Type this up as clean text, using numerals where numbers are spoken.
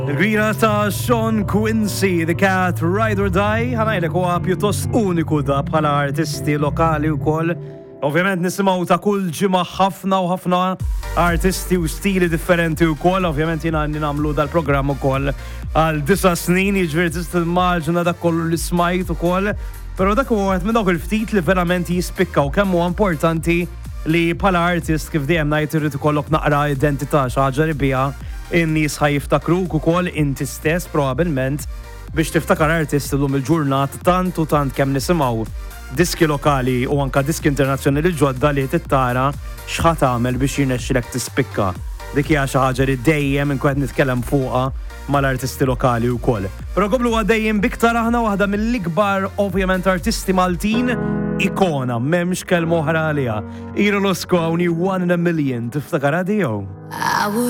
Il-gwira ta' Sean Quincy, The Cat Ride or Die, ħanajlek huwa pjuttost uniku da bħala artisti lokali wkoll. Ovvjament nisimgħu ta' kull ġimgħa ħafna u ħafna artisti u stili differenti wkoll, ovvjament jiena nagħmlu dal-programm ukoll għal 9 snin, jiġifieri tista' timmaġina dak kollu li smajt ukoll, però dak huwa wieħed minn dawk il-ftit li verament jispikkaw kemm huwa importanti li bħala artist kif dejjem ngħid irid ikollok naqra identità xi ħaġa li biha in-nies ħajiftakruk ukoll inti stess probabbilment biex tiftakar artist illum il-ġurnat tant u tant kemm nisimgħu diski lokali u anka diski internazzjonali ġodda li tittara x'ħat tagħmel biex jirnexxilek tispikka. Dik hija xi ħaġa li dejjem inkun qed nitkellem fuqha mal-artisti lokali wkoll. Però qablu għaddejjem biktar aħna waħda mill-ikbar ovvjament artisti Maltin ikona m'hemmx kelma oħra għaliha. Ira Losko hawnhi 1 in a Million tiftakar għadiju.